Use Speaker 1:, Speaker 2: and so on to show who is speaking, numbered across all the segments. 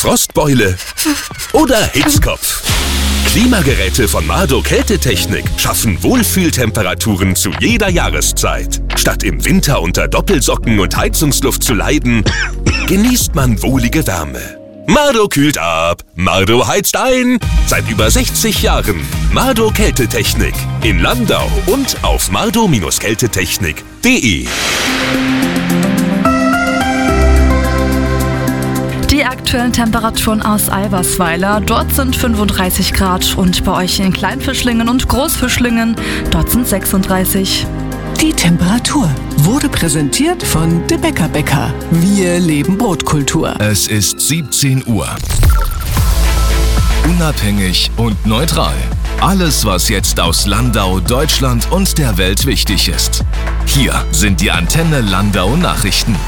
Speaker 1: Frostbeule oder Hitzkopf? Klimageräte von Mardo Kältetechnik schaffen Wohlfühltemperaturen zu jeder Jahreszeit. Statt im Winter unter Doppelsocken und Heizungsluft zu leiden, genießt man wohlige Wärme. Mardo kühlt ab, Mardo heizt ein. Seit über 60 Jahren Mardo Kältetechnik in Landau und auf mardo-kältetechnik.de.
Speaker 2: Die aktuellen Temperaturen aus Albersweiler, dort sind 35 Grad und bei euch in Kleinfischlingen und Großfischlingen, dort sind 36.
Speaker 3: Die Temperatur wurde präsentiert von De Bäcker Bäcker. Wir leben Brotkultur.
Speaker 4: Es ist 17 Uhr. Unabhängig und neutral. Alles, was jetzt aus Landau, Deutschland und der Welt wichtig ist. Hier sind die Antenne Landau Nachrichten.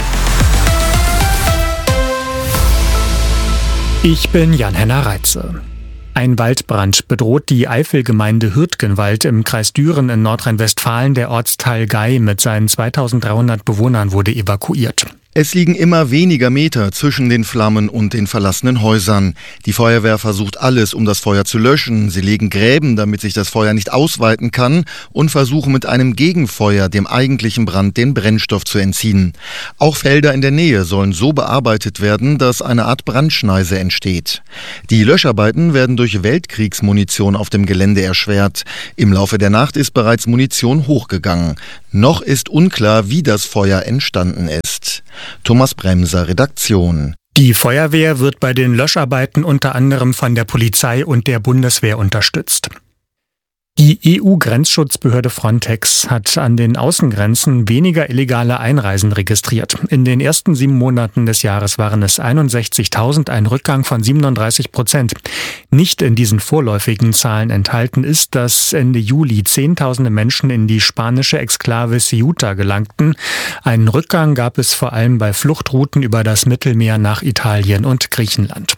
Speaker 5: Ich bin Jan-Henner Reitze. Ein Waldbrand bedroht die Eifelgemeinde Hürtgenwald im Kreis Düren in Nordrhein-Westfalen. Der Ortsteil Gei mit seinen 2300 Bewohnern wurde evakuiert.
Speaker 6: Es liegen immer weniger Meter zwischen den Flammen und den verlassenen Häusern. Die Feuerwehr versucht alles, um das Feuer zu löschen. Sie legen Gräben, damit sich das Feuer nicht ausweiten kann, und versuchen mit einem Gegenfeuer dem eigentlichen Brand den Brennstoff zu entziehen. Auch Felder in der Nähe sollen so bearbeitet werden, dass eine Art Brandschneise entsteht. Die Löscharbeiten werden durch Weltkriegsmunition auf dem Gelände erschwert. Im Laufe der Nacht ist bereits Munition hochgegangen. Noch ist unklar, wie das Feuer entstanden ist. Thomas Bremser, Redaktion.
Speaker 5: Die Feuerwehr wird bei den Löscharbeiten unter anderem von der Polizei und der Bundeswehr unterstützt. Die EU-Grenzschutzbehörde Frontex hat an den Außengrenzen weniger illegale Einreisen registriert. In den ersten 7 Monaten des Jahres waren es 61.000, ein Rückgang von 37%. Nicht in diesen vorläufigen Zahlen enthalten ist, dass Ende Juli Zehntausende Menschen in die spanische Exklave Ceuta gelangten. Einen Rückgang gab es vor allem bei Fluchtrouten über das Mittelmeer nach Italien und Griechenland.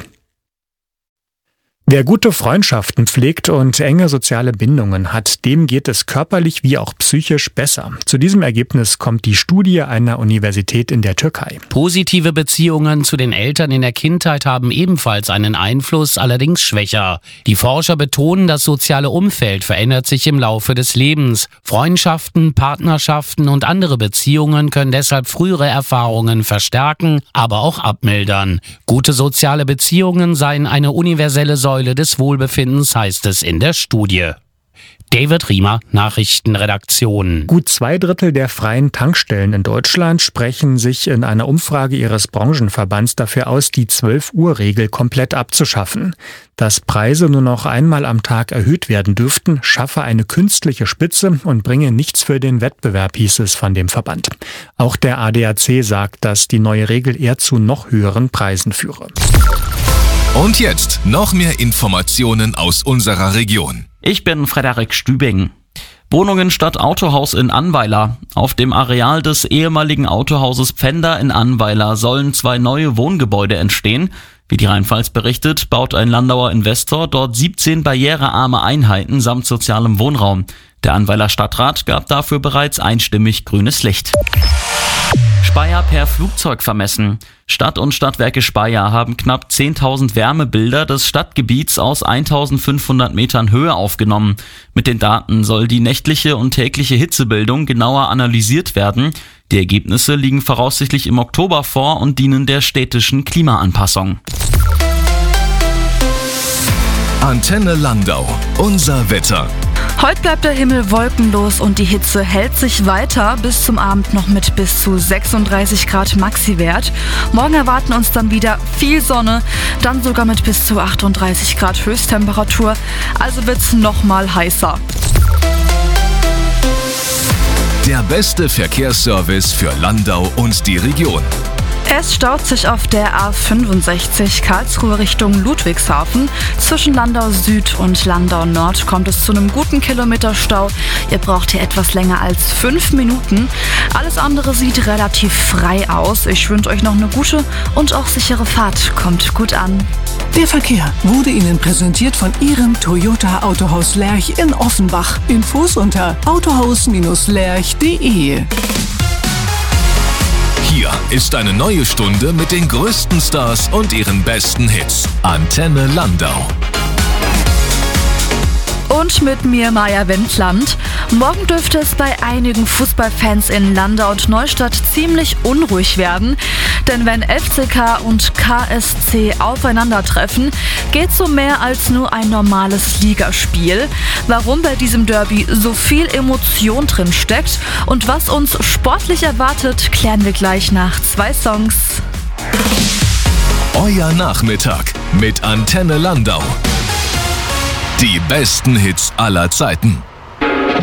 Speaker 5: Wer gute Freundschaften pflegt und enge soziale Bindungen hat, dem geht es körperlich wie auch psychisch besser. Zu diesem Ergebnis kommt die Studie einer Universität in der Türkei.
Speaker 7: Positive Beziehungen zu den Eltern in der Kindheit haben ebenfalls einen Einfluss, allerdings schwächer. Die Forscher betonen, das soziale Umfeld verändert sich im Laufe des Lebens. Freundschaften, Partnerschaften und andere Beziehungen können deshalb frühere Erfahrungen verstärken, aber auch abmildern. Gute soziale Beziehungen seien eine universelle Säule des Wohlbefindens, heißt es in der Studie. David Riemer, Nachrichtenredaktion.
Speaker 5: Gut 2/3 der freien Tankstellen in Deutschland sprechen sich in einer Umfrage ihres Branchenverbands dafür aus, die 12-Uhr-Regel komplett abzuschaffen. Dass Preise nur noch einmal am Tag erhöht werden dürften, schaffe eine künstliche Spitze und bringe nichts für den Wettbewerb, hieß es von dem Verband. Auch der ADAC sagt, dass die neue Regel eher zu noch höheren Preisen führe.
Speaker 4: Und jetzt noch mehr Informationen aus unserer Region.
Speaker 8: Ich bin Frederik Stübing. Wohnungen statt Autohaus in Annweiler. Auf dem Areal des ehemaligen Autohauses Pfänder in Annweiler sollen 2 neue Wohngebäude entstehen. Wie die Rheinpfalz berichtet, baut ein Landauer Investor dort 17 barrierearme Einheiten samt sozialem Wohnraum. Der Annweiler Stadtrat gab dafür bereits einstimmig grünes Licht. Speyer per Flugzeug vermessen. Stadt und Stadtwerke Speyer haben knapp 10.000 Wärmebilder des Stadtgebiets aus 1.500 Metern Höhe aufgenommen. Mit den Daten soll die nächtliche und tägliche Hitzebildung genauer analysiert werden. Die Ergebnisse liegen voraussichtlich im Oktober vor und dienen der städtischen Klimaanpassung.
Speaker 4: Antenne Landau, unser Wetter.
Speaker 2: Heute bleibt der Himmel wolkenlos und die Hitze hält sich weiter, bis zum Abend noch mit bis zu 36 Grad Maxi-Wert. Morgen erwarten uns dann wieder viel Sonne, dann sogar mit bis zu 38 Grad Höchsttemperatur, also wird's noch mal heißer.
Speaker 4: Der beste Verkehrsservice für Landau und die Region.
Speaker 2: Es staut sich auf der A65 Karlsruhe Richtung Ludwigshafen. Zwischen Landau Süd und Landau Nord kommt es zu einem guten Kilometerstau. Ihr braucht hier etwas länger als 5 Minuten. Alles andere sieht relativ frei aus. Ich wünsche euch noch eine gute und auch sichere Fahrt. Kommt gut an.
Speaker 3: Der Verkehr wurde Ihnen präsentiert von Ihrem Toyota Autohaus Lerch in Offenbach. Infos unter autohaus-lerch.de.
Speaker 4: Hier ist eine neue Stunde mit den größten Stars und ihren besten Hits. Antenne Landau.
Speaker 2: Und mit mir Maja Wendland. Morgen dürfte es bei einigen Fußballfans in Landau und Neustadt ziemlich unruhig werden. Denn wenn FCK und KSC aufeinandertreffen, geht es um mehr als nur ein normales Ligaspiel. Warum bei diesem Derby so viel Emotion drin steckt und was uns sportlich erwartet, klären wir gleich nach 2 Songs.
Speaker 4: Euer Nachmittag mit Antenne Landau. Die besten Hits aller Zeiten.